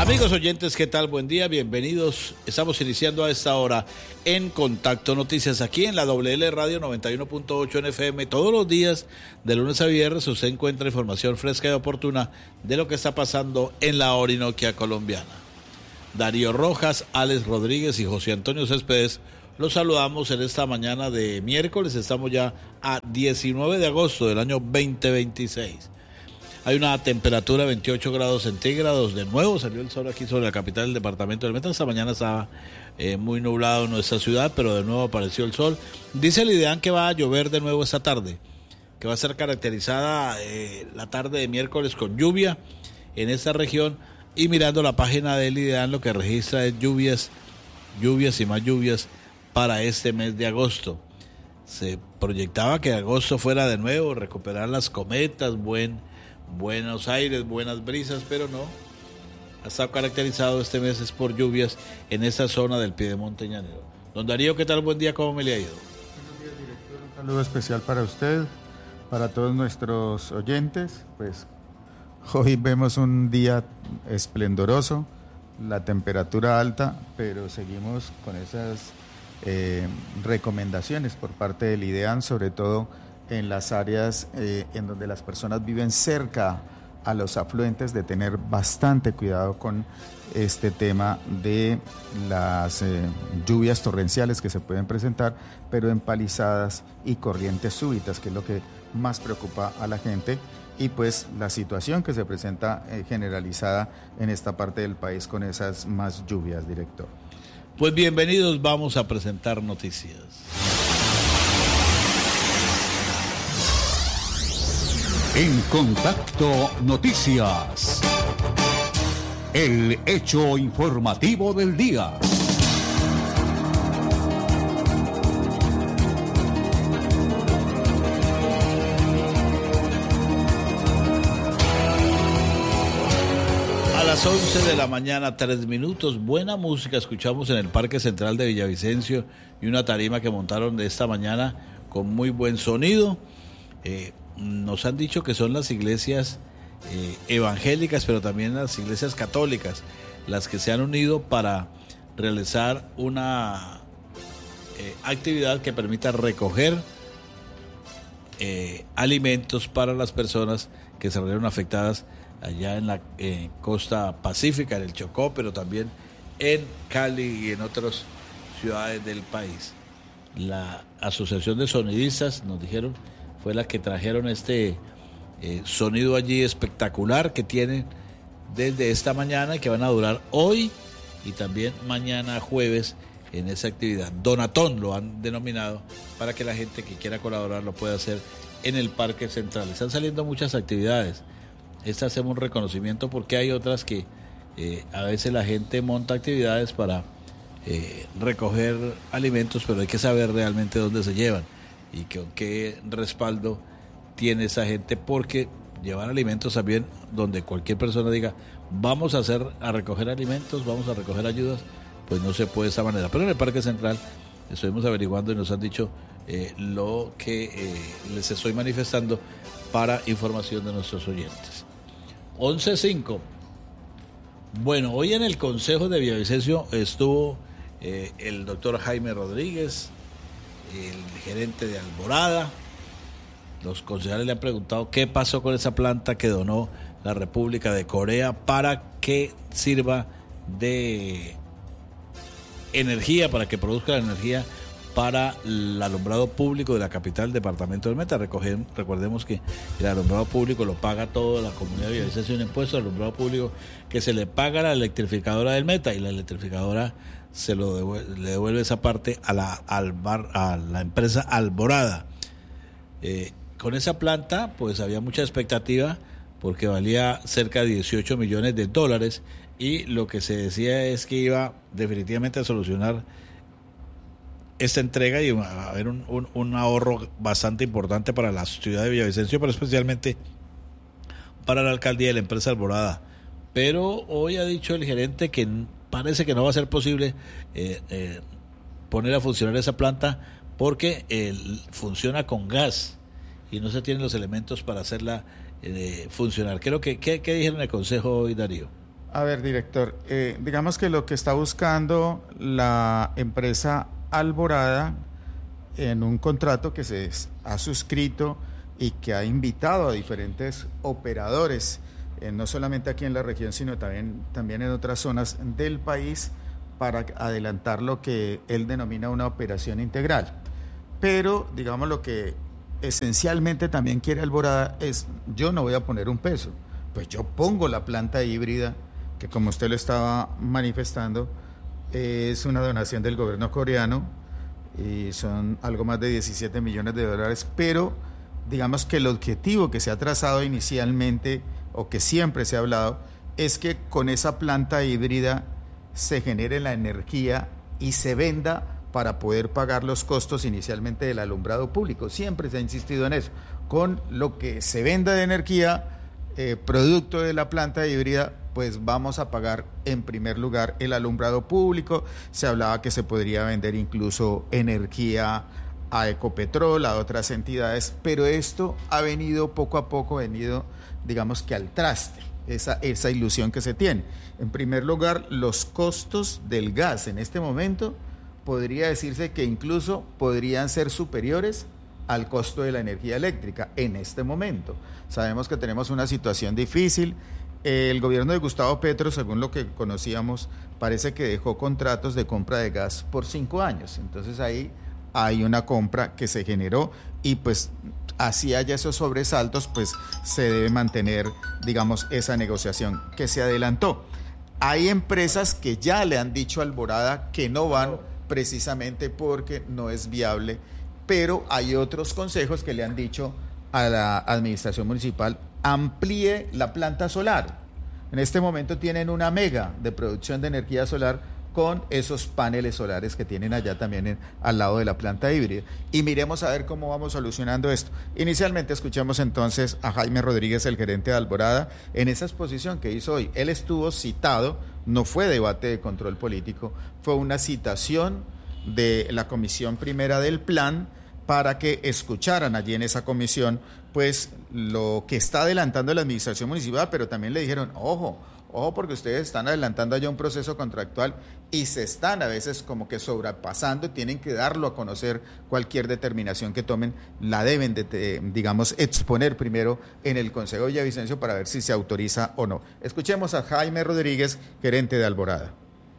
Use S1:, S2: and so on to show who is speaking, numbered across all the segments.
S1: Amigos oyentes, ¿qué tal? Buen día, bienvenidos. Estamos iniciando a esta hora en Contacto Noticias aquí en la WL Radio 91.8 en FM. Todos los días, de lunes a viernes, usted encuentra información fresca y oportuna de lo que está pasando en la Orinoquia colombiana. Darío Rojas, Alex Rodríguez y José Antonio Céspedes los saludamos en esta mañana de miércoles. Estamos ya a 19 de agosto del año 2026. Hay una temperatura de 28 grados centígrados. De nuevo salió el sol aquí sobre la capital del departamento del Meta. Esta mañana estaba muy nublado en nuestra ciudad, pero de nuevo apareció el sol. Dice el IDEAN que va a llover de nuevo esta tarde, que va a ser caracterizada la tarde de miércoles con lluvia en esta región. Y mirando la página del IDEAN, lo que registra es lluvias y más lluvias para este mes de agosto. Se proyectaba que agosto fuera de nuevo, recuperar las cometas, Buenos Aires, buenas brisas, pero no. Ha estado caracterizado este mes es por lluvias en esta zona del Piedemonte Llanero. Don Darío, ¿qué tal? Buen día, ¿cómo me le ha ido?
S2: Buenos días, director. Un saludo especial para usted, para todos nuestros oyentes. Pues hoy vemos un día esplendoroso, la temperatura alta, pero seguimos con esas recomendaciones por parte del IDEAN, sobre todo en las áreas en donde las personas viven cerca a los afluentes, de tener bastante cuidado con este tema de las lluvias torrenciales que se pueden presentar, pero empalizadas y corrientes súbitas, que es lo que más preocupa a la gente, y pues la situación que se presenta generalizada en esta parte del país con esas más lluvias, director.
S1: Pues bienvenidos, vamos a presentar noticias.
S3: En Contacto Noticias, el hecho informativo del día.
S1: A las 11 de la mañana, 3 minutos, buena música escuchamos en el Parque Central de Villavicencio y una tarima que montaron de esta mañana con muy buen sonido. Nos han dicho que son las iglesias evangélicas, pero también las iglesias católicas las que se han unido para realizar una actividad que permita recoger alimentos para las personas que se vieron afectadas allá en la costa pacífica, en el Chocó, pero también en Cali y en otras ciudades del país. La Asociación de Sonidistas, nos dijeron, fue la que trajeron este sonido allí espectacular que tienen desde esta mañana y que van a durar hoy y también mañana jueves en esa actividad. Donatón lo han denominado, para que la gente que quiera colaborar lo pueda hacer en el Parque Central. Están saliendo muchas actividades. Esta hacemos un reconocimiento porque hay otras que a veces la gente monta actividades para recoger alimentos, pero hay que saber realmente dónde se llevan y qué respaldo tiene esa gente, porque llevar alimentos también donde cualquier persona diga vamos a recoger alimentos, vamos a recoger ayudas, pues no se puede de esa manera. Pero en el Parque Central estuvimos averiguando y nos han dicho lo que les estoy manifestando para información de nuestros oyentes. 11:05. Bueno, hoy en el Consejo de Villavicencio estuvo el doctor Jaime Rodríguez, el gerente de Alborada. Los concejales le han preguntado qué pasó con esa planta que donó la República de Corea, para que sirva de energía, para que produzca la energía para el alumbrado público de la capital del departamento del Meta. Recordemos que el alumbrado público lo paga toda la comunidad de Villavicencio, un impuesto al alumbrado público que se le paga a la electrificadora del Meta, y la electrificadora le devuelve esa parte a la empresa Alborada. Con esa planta pues había mucha expectativa porque valía cerca de 18 millones de dólares, y lo que se decía es que iba definitivamente a solucionar esta entrega y a haber un ahorro bastante importante para la ciudad de Villavicencio, pero especialmente para la alcaldía y la empresa Alborada. Pero hoy ha dicho el gerente que parece que no va a ser posible poner a funcionar esa planta porque funciona con gas y no se tienen los elementos para hacerla funcionar. ¿Qué dijeron en el consejo hoy, Darío?
S2: A ver, director, digamos que lo que está buscando la empresa Alborada en un contrato que se ha suscrito y que ha invitado a diferentes operadores, no solamente aquí en la región, sino también en otras zonas del país, para adelantar lo que él denomina una operación integral. Pero, digamos, lo que esencialmente también quiere Alborada es: yo no voy a poner un peso, pues yo pongo la planta híbrida, que como usted lo estaba manifestando, es una donación del gobierno coreano y son algo más de 17 millones de dólares, pero digamos que el objetivo que se ha trazado inicialmente, o que siempre se ha hablado, es que con esa planta híbrida se genere la energía y se venda para poder pagar los costos inicialmente del alumbrado público. Siempre se ha insistido en eso. Con lo que se venda de energía, producto de la planta híbrida, pues vamos a pagar en primer lugar el alumbrado público. Se hablaba que se podría vender incluso energía a Ecopetrol, a otras entidades, pero esto ha venido poco a poco, digamos que al traste, esa ilusión que se tiene. En primer lugar, los costos del gas en este momento podría decirse que incluso podrían ser superiores al costo de la energía eléctrica en este momento. Sabemos que tenemos una situación difícil. El gobierno de Gustavo Petro, según lo que conocíamos, parece que dejó contratos de compra de gas por 5 años. Entonces ahí hay una compra que se generó y pues así haya esos sobresaltos, pues se debe mantener, digamos, esa negociación que se adelantó. Hay empresas que ya le han dicho a Alborada que no van precisamente porque no es viable, pero hay otros consejos que le han dicho a la administración municipal: amplíe la planta solar. En este momento tienen una mega de producción de energía solar con esos paneles solares que tienen allá también al lado de la planta híbrida. Y miremos a ver cómo vamos solucionando esto. Inicialmente escuchamos entonces a Jaime Rodríguez, el gerente de Alborada, en esa exposición que hizo hoy. Él estuvo citado, no fue debate de control político, fue una citación de la Comisión Primera del Plan para que escucharan allí en esa comisión pues lo que está adelantando la administración municipal, pero también le dijeron: ojo, porque ustedes están adelantando ya un proceso contractual y se están a veces como que sobrepasando, tienen que darlo a conocer. Cualquier determinación que tomen la deben de, digamos, exponer primero en el Consejo de Villavicencio para ver si se autoriza o no. Escuchemos a Jaime Rodríguez, gerente de Alborada.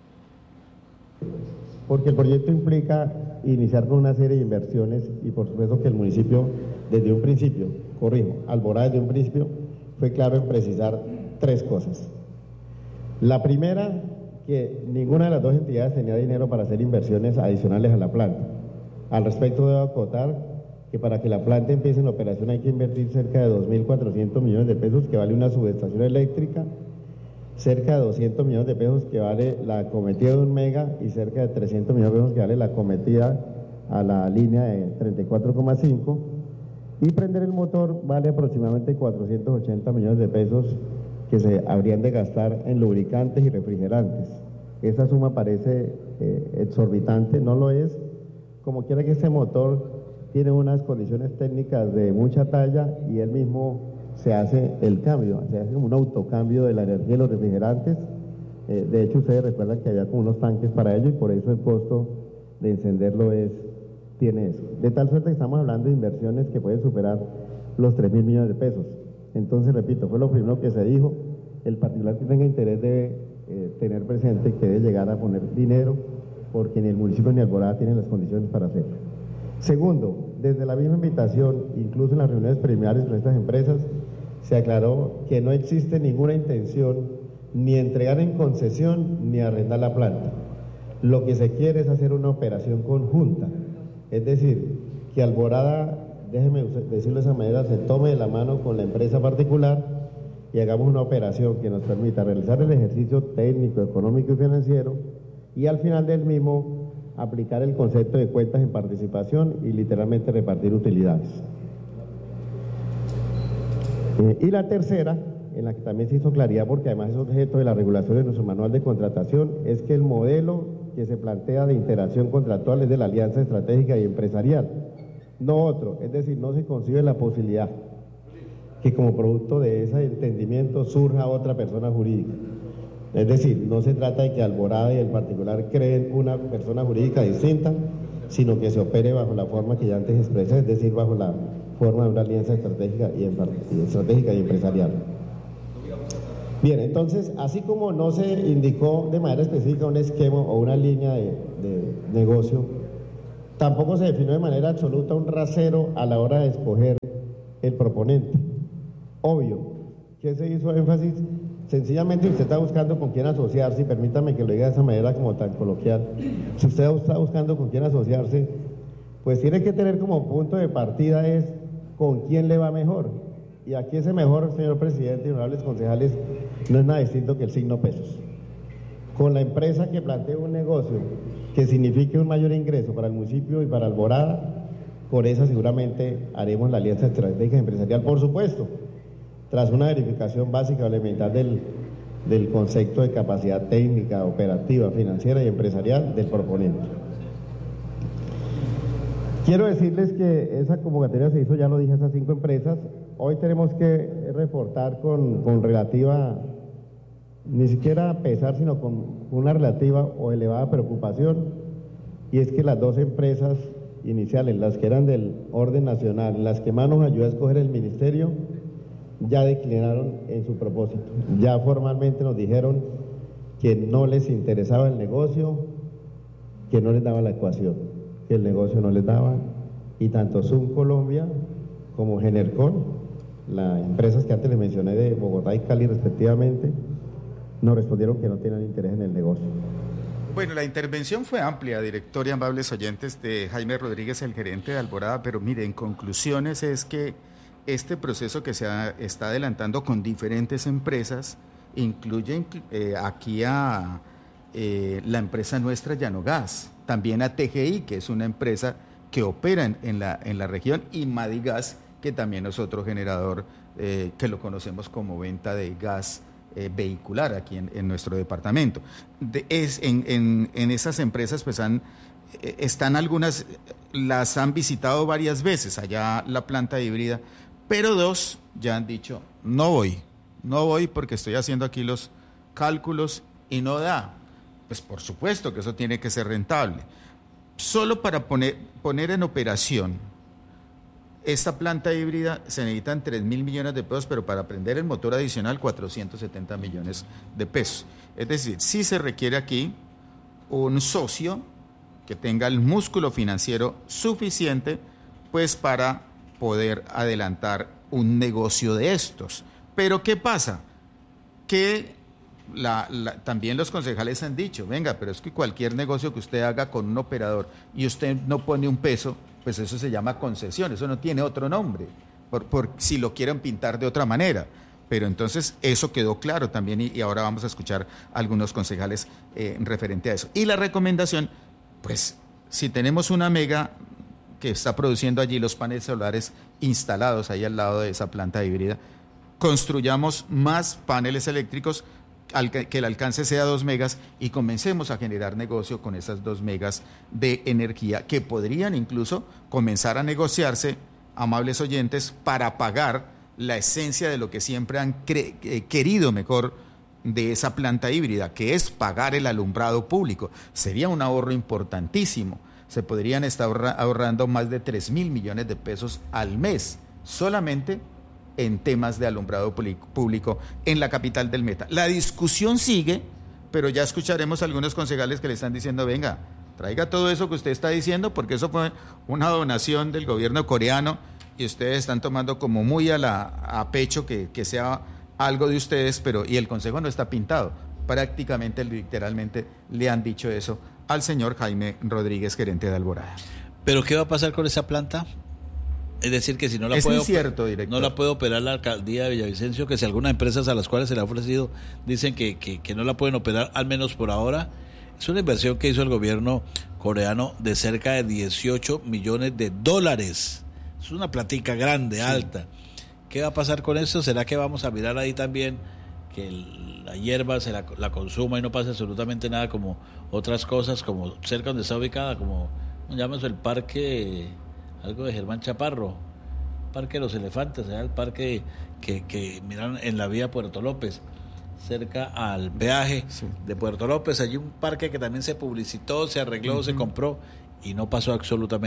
S4: Porque el proyecto implica iniciar con una serie de inversiones y por supuesto que el municipio desde un principio, Alborada desde un principio fue claro en precisar 3 cosas. La primera, que ninguna de las 2 entidades tenía dinero para hacer inversiones adicionales a la planta. Al respecto debo acotar que para que la planta empiece en operación hay que invertir cerca de 2.400 millones de pesos que vale una subestación eléctrica, cerca de 200 millones de pesos que vale la acometida de 1 mega y cerca de 300 millones de pesos que vale la acometida a la línea de 34,5, y prender el motor vale aproximadamente 480 millones de pesos que se habrían de gastar en lubricantes y refrigerantes. Esa suma parece exorbitante, no lo es, como quiera que este motor tiene unas condiciones técnicas de mucha talla y él mismo se hace el cambio, se hace como un autocambio de la energía de los refrigerantes. De hecho, ustedes recuerdan que había como unos tanques para ello y por eso el costo de encenderlo tiene eso. De tal suerte que estamos hablando de inversiones que pueden superar los 3.000 millones de pesos. Entonces, repito, fue lo primero que se dijo: el particular que tenga interés debe tener presente que debe llegar a poner dinero, porque ni el municipio ni Alborada tienen las condiciones para hacerlo. Segundo, desde la misma invitación, incluso en las reuniones preliminares con estas empresas, se aclaró que no existe ninguna intención ni entregar en concesión ni arrendar la planta. Lo que se quiere es hacer una operación conjunta, es decir, que Alborada, déjeme decirlo de esa manera, se tome de la mano con la empresa particular y hagamos una operación que nos permita realizar el ejercicio técnico, económico y financiero, y al final del mismo aplicar el concepto de cuentas en participación y literalmente repartir utilidades. Y la tercera, en la que también se hizo claridad porque además es objeto de la regulación de nuestro manual de contratación, es que el modelo que se plantea de interacción contractual es de la alianza estratégica y empresarial, no otro. Es decir, no se concibe la posibilidad que como producto de ese entendimiento surja otra persona jurídica. Es decir, no se trata de que Alborada y el particular creen una persona jurídica distinta, sino que se opere bajo la forma que ya antes expresé, es decir, bajo la forma de una alianza estratégica y empresarial. Bien, entonces, así como no se indicó de manera específica un esquema o una línea de negocio, tampoco se definió de manera absoluta un rasero a la hora de escoger el proponente. Obvio, ¿qué se hizo énfasis? Sencillamente usted está buscando con quién asociarse, y permítame que lo diga de esa manera como tan coloquial. Si usted está buscando con quién asociarse, pues tiene que tener como punto de partida es con quién le va mejor. Y aquí ese mejor, señor presidente y honorables concejales, no es nada distinto que el signo pesos. Con la empresa que plantee un negocio que signifique un mayor ingreso para el municipio y para Alborada, por esa seguramente haremos la alianza estratégica empresarial, por supuesto, tras una verificación básica o elemental del concepto de capacidad técnica, operativa, financiera y empresarial del proponente. Quiero decirles que esa convocatoria se hizo, ya lo dije, a esas 5 empresas. Hoy tenemos que reportar con relativa, ni siquiera pesar, sino con una relativa o elevada preocupación, y es que las 2 empresas iniciales, las que eran del orden nacional, las que más nos ayudó a escoger el ministerio, ya declinaron en su propósito. Ya formalmente nos dijeron que no les interesaba el negocio, que no les daba la ecuación, que el negocio no les daba, y tanto Zoom Colombia como Genercon, las empresas que antes les mencioné de Bogotá y Cali respectivamente, nos respondieron que no tenían interés en el negocio.
S2: Bueno, la intervención fue amplia, director y amables oyentes, de Jaime Rodríguez, el gerente de Alborada, pero mire, en conclusiones es que este proceso que se está adelantando con diferentes empresas incluye aquí a la empresa nuestra Llanogas, también a TGI, que es una empresa que opera en la región, y Madigas, que también es otro generador que lo conocemos como venta de gas vehicular aquí en nuestro departamento. En esas empresas pues están algunas, las han visitado varias veces allá la planta híbrida, pero 2 ya han dicho, no voy porque estoy haciendo aquí los cálculos y no da. Pues por supuesto que eso tiene que ser rentable. Solo para poner en operación esta planta híbrida se necesitan 3.000 millones de pesos, pero para prender el motor adicional 470 millones de pesos. Es decir, sí se requiere aquí un socio que tenga el músculo financiero suficiente pues para poder adelantar un negocio de estos. Pero ¿qué pasa? Que también los concejales han dicho, venga, pero es que cualquier negocio que usted haga con un operador y usted no pone un peso, pues eso se llama concesión, eso no tiene otro nombre, por si lo quieren pintar de otra manera. Pero entonces eso quedó claro también y ahora vamos a escuchar a algunos concejales referente a eso. Y la recomendación, pues si tenemos una mega que está produciendo allí los paneles solares instalados ahí al lado de esa planta híbrida, construyamos más paneles eléctricos, que el alcance sea 2 megas y comencemos a generar negocio con esas 2 megas de energía que podrían incluso comenzar a negociarse, amables oyentes, para pagar la esencia de lo que siempre han querido mejor de esa planta híbrida, que es pagar el alumbrado público. Sería un ahorro importantísimo. Se podrían estar ahorrando más de 3.000 millones de pesos al mes solamente en temas de alumbrado público en la capital del Meta. La discusión sigue, pero ya escucharemos a algunos concejales que le están diciendo, venga, traiga todo eso que usted está diciendo, porque eso fue una donación del gobierno coreano y ustedes están tomando como muy a pecho que sea algo de ustedes, y el consejo no está pintado. Prácticamente, literalmente, le han dicho eso al señor Jaime Rodríguez, gerente de Alborada.
S1: ¿Pero qué va a pasar con esa planta? Es decir, que si no la no la puede operar la alcaldía de Villavicencio, que si algunas empresas a las cuales se le ha ofrecido dicen que no la pueden operar, al menos por ahora. Es una inversión que hizo el gobierno coreano de cerca de $18 millones. Es una platica grande, sí, alta. ¿Qué va a pasar con eso? ¿Será que vamos a mirar ahí también que la hierba se la consuma y no pasa absolutamente nada, como otras cosas, como cerca donde está ubicada, como llamamos el parque, algo de Germán Chaparro, Parque de los Elefantes, el parque que miran en la vía Puerto López? cerca al peaje de Puerto López. Allí un parque que también se publicitó, se arregló, se compró y no pasó absolutamente